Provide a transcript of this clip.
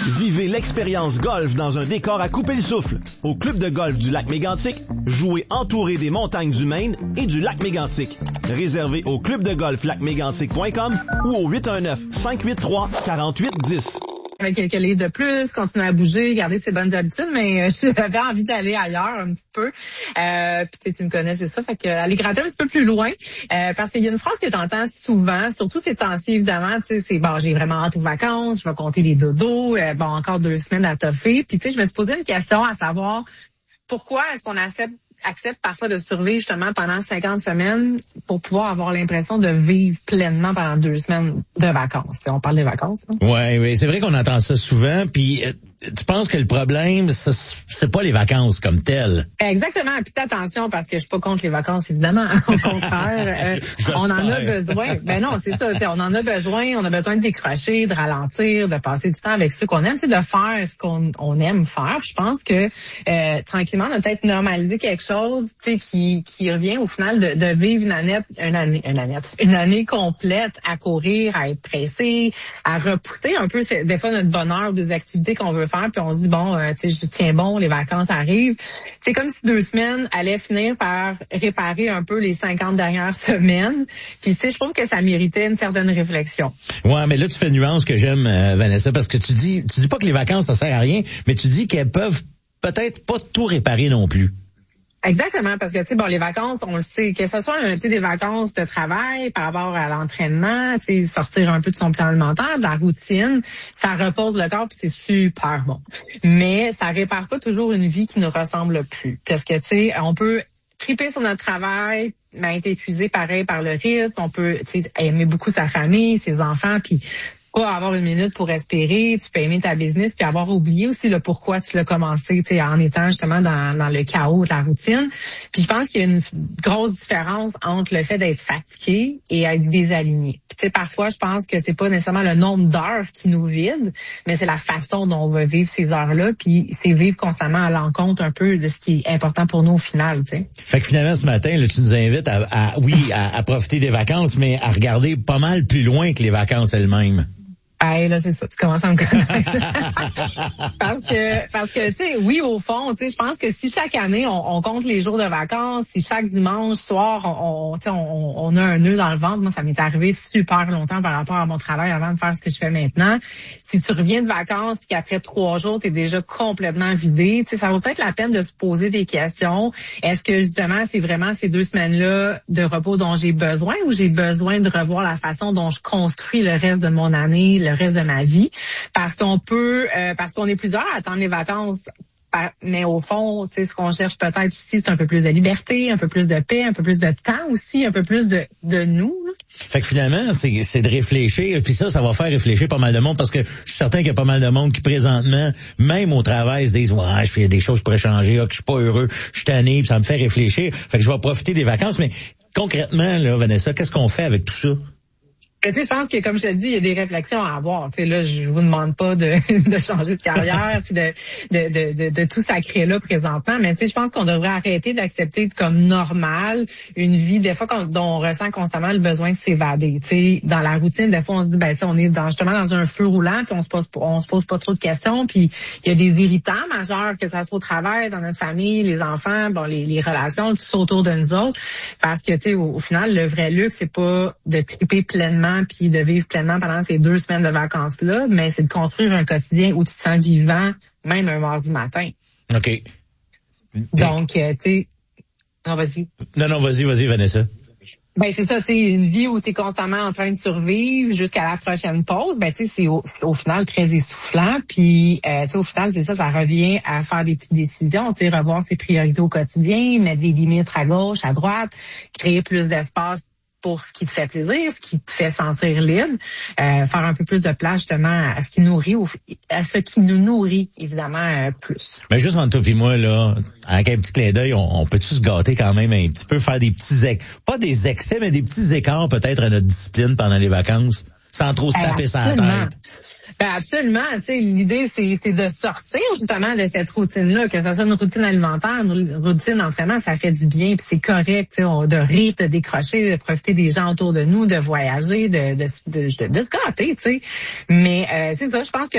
Vivez l'expérience golf dans un décor à couper le souffle. Au club de golf du lac Mégantic, jouez entouré des montagnes du Maine et du lac Mégantic. Réservé au clubdegolflacmégantic.com ou au 819-583-4810. Avec quelques livres de plus, continuer à bouger, garder ses bonnes habitudes, mais j'avais envie d'aller ailleurs un petit peu. Puis tu me connais, c'est ça, fait que aller gratter un petit peu plus loin. Parce qu'il y a une phrase que j'entends souvent, surtout ces temps-ci, évidemment, tu sais, c'est bon, j'ai vraiment hâte aux vacances, je vais compter les dodos, encore 2 semaines à toffer. Puis tu sais, je me suis posé une question à savoir pourquoi est-ce qu'on accepte parfois de survivre justement pendant 50 semaines pour pouvoir avoir l'impression de vivre pleinement pendant 2 semaines de vacances. T'sais, on parle des vacances. Hein? Oui, c'est vrai qu'on entend ça souvent. Puis tu penses que le problème, c'est pas les vacances comme telles? Exactement. Puis attention, parce que je suis pas contre les vacances, évidemment. Au contraire, on en a besoin. Ben non, c'est ça. On en a besoin. On a besoin de décrocher, de ralentir, de passer du temps avec ceux qu'on aime, de faire ce qu'on aime faire. Puis je pense que tranquillement, on a peut-être normalisé quelque chose, qui revient au final de vivre une année complète à courir, à être pressé, à repousser un peu des fois notre bonheur des activités qu'on veut faire, puis on se dit je tiens bon, les vacances arrivent. C'est comme si 2 semaines allaient finir par réparer un peu les 50 dernières semaines. Puis je trouve que ça méritait une certaine réflexion. Ouais, mais là tu fais une nuance que j'aime, Vanessa, parce que tu dis pas que les vacances ça sert à rien, mais tu dis qu'elles peuvent peut-être pas tout réparer non plus. Exactement, parce que les vacances, on le sait, que ce soit des vacances de travail par rapport à l'entraînement, sortir un peu de son plan alimentaire, de la routine, ça repose le corps puis c'est super bon. Mais ça répare pas toujours une vie qui nous ressemble plus. Parce que on peut triper sur notre travail, mais être épuisé pareil par le rythme, on peut aimer beaucoup sa famille, ses enfants, puis pas avoir 1 minute pour respirer, tu peux aimer ta business puis avoir oublié aussi le pourquoi tu l'as commencé, en étant justement dans le chaos de la routine. Puis je pense qu'il y a une grosse différence entre le fait d'être fatigué et être désaligné. Puis parfois je pense que c'est pas nécessairement le nombre d'heures qui nous vide, mais c'est la façon dont on va vivre ces heures-là, puis c'est vivre constamment à l'encontre un peu de ce qui est important pour nous au final, t'sais. Fait que finalement ce matin, là, tu nous invites à profiter des vacances, mais à regarder pas mal plus loin que les vacances elles-mêmes. Hey, là, c'est ça, tu commences à me connaître. parce que, tu sais, oui, au fond, tu sais, je pense que si chaque année, on compte les jours de vacances, si chaque dimanche soir, on a un nœud dans le ventre, moi, ça m'est arrivé super longtemps par rapport à mon travail avant de faire ce que je fais maintenant. Si tu reviens de vacances puis qu'après 3 jours, t'es déjà complètement vidé, tu sais, ça vaut peut-être la peine de se poser des questions. Est-ce que, justement, c'est vraiment ces 2 semaines-là de repos dont j'ai besoin ou j'ai besoin de revoir la façon dont je construis le reste de mon année, le reste de ma vie, parce qu'on est plusieurs à attendre les vacances, mais au fond, tu sais, ce qu'on cherche peut-être aussi, c'est un peu plus de liberté, un peu plus de paix, un peu plus de temps aussi, un peu plus de nous. Là. Fait que finalement, c'est de réfléchir, puis ça va faire réfléchir pas mal de monde, parce que je suis certain qu'il y a pas mal de monde qui présentement, même au travail, se disent ouais, je fais des choses que je pourrais changer, que je suis pas heureux, je suis tanné, puis ça me fait réfléchir. Fait que je vais profiter des vacances, mais concrètement, là, Vanessa, qu'est-ce qu'on fait avec tout ça? Tu sais, je pense que, comme je te dis, il y a des réflexions à avoir. Tu sais, là, je vous demande pas de changer de carrière puis de tout sacrer là présentement, mais tu sais, je pense qu'on devrait arrêter d'accepter comme normal une vie, des fois, dont on ressent constamment le besoin de s'évader. Tu sais, dans la routine, des fois, on se dit, tu sais, on est justement dans un feu roulant puis on se pose pas trop de questions, puis il y a des irritants majeurs, que ça soit au travail, dans notre famille, les enfants, les relations, tout ça autour de nous autres, parce que, tu sais, au final, le vrai luxe, c'est pas de triper pleinement puis de vivre pleinement pendant ces 2 semaines de vacances-là, mais c'est de construire un quotidien où tu te sens vivant, même un mardi matin. OK. Donc, tu sais... Non, vas-y. Non, vas-y, Vanessa. Ben c'est ça, tu sais, une vie où tu es constamment en train de survivre jusqu'à la prochaine pause, ben tu sais, c'est au final très essoufflant. Puis, tu sais, au final, c'est ça revient à faire des petites décisions, tu sais, revoir ses priorités au quotidien, mettre des limites à gauche, à droite, créer plus d'espace pour ce qui te fait plaisir, ce qui te fait sentir libre, faire un peu plus de place justement à ce qui nous nourrit évidemment plus. Mais juste entre toi et moi là, avec un petit clin d'œil, on peut-tu se gâter quand même un petit peu, faire des petits pas des excès, mais des petits écarts peut-être à notre discipline pendant les vacances, sans trop se taper sur la tête. Ben absolument, tu sais, l'idée c'est de sortir justement de cette routine-là, que ça soit une routine alimentaire, une routine d'entraînement, ça fait du bien, puis c'est correct, tu sais, de rire, de décrocher, de profiter des gens autour de nous, de voyager, de se gâter, tu sais. Mais c'est ça, je pense que